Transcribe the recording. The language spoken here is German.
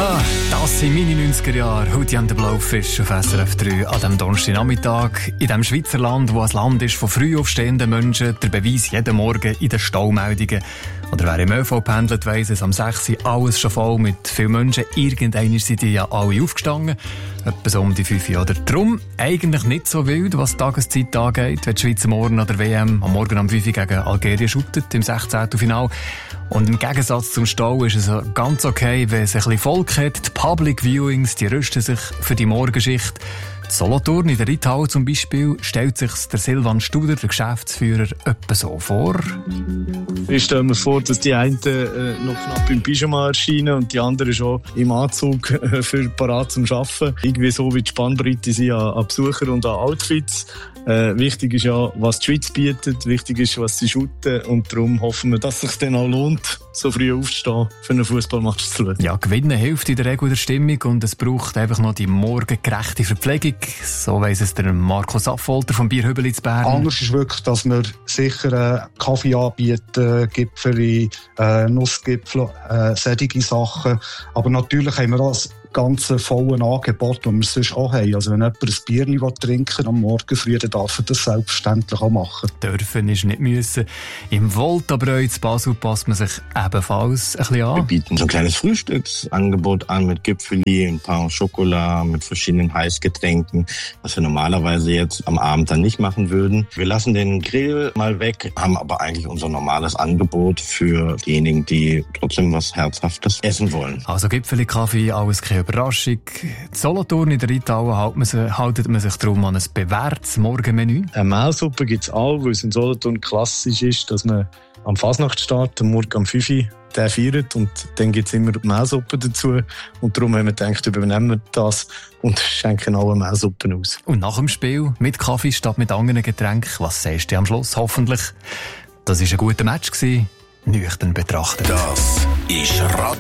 Das sind meine 90er Jahre. Heute an der Blaufisch auf SRF 3 an diesem Donnerstagnachmittag. In diesem Schweizer Land, wo ein Land ist von früh aufstehenden Menschen, der Beweis jeden Morgen in den Staumeldungen. Oder wer im ÖV pendelt, weiss es, am 6 Uhr alles schon voll mit vielen Menschen. Irgendwann sind die ja alle aufgestanden. Etwa so um die 5 Uhr. Oder drum eigentlich nicht so wild, was die Tageszeit angeht, wenn die Schweizer morgen an der WM am Morgen um 5 Uhr gegen Algerien shootet, im 16. Finale. Und im Gegensatz zum Stau ist es ganz okay, wenn es ein bisschen Volk hat. Die Public Viewings, die rüsten sich für die Morgenschicht. Die Solothurn in der Reithalle zum Beispiel stellt sich der Silvan Studer, der Geschäftsführer, etwa so vor. Ich stelle mir vor, dass die einen noch knapp im Pyjama erscheinen und die anderen schon im Anzug für parat zum Arbeiten. Irgendwie so wie die Spannbreite sind an Besuchern und an Outfits. Wichtig ist ja, was die Schweiz bietet. Wichtig ist, was sie shooten. Und darum hoffen wir, dass es sich dann auch lohnt, so früh aufzustehen, für einen Fußballmatch zu schauen. Ja, gewinnen hilft in der Regel der Stimmung und es braucht einfach noch die morgengerechte Verpflegung. So weiss es der Markus Affolter vom Bierhübeli zu Bern. Anders ist wirklich, dass wir sicher Kaffee anbieten, Gipfeli, Nussgipfel, solche Sachen. Aber natürlich haben wir auch ganze vollen Angebot, das wir sonst auch haben. Also wenn jemand ein Bierli trinken will, am Morgen früh, dann darf er das selbstverständlich auch machen. Dürfen ist nicht müssen. Im Voltabräu in Basel passt man sich ebenfalls ein bisschen an. Wir bieten so ein kleines Frühstücksangebot an mit Gipfeli, ein paar Schokolade, mit verschiedenen Heißgetränken, was wir normalerweise jetzt am Abend dann nicht machen würden. Wir lassen den Grill mal weg, haben aber eigentlich unser normales Angebot für diejenigen, die trotzdem was Herzhaftes essen wollen. Also Gipfeli, Kaffee, alles keine Überraschung. Die Solothurn in der Reithalle haltet man sich darum an ein bewährtes Morgenmenü. Eine Mehlsuppe gibt es auch, weil es in Solothurn klassisch ist, dass man am Fasnachtsstart, am Morgen um 5 Uhr, den feiert und dann gibt es immer die Mehlsuppe dazu. Und darum haben wir gedacht, übernehmen wir das und schenken alle Mehlsuppen aus. Und nach dem Spiel mit Kaffee statt mit anderen Getränken, was sagst du am Schluss? Hoffentlich, das war ein guter Match gewesen, nüchtern betrachtet. Das ist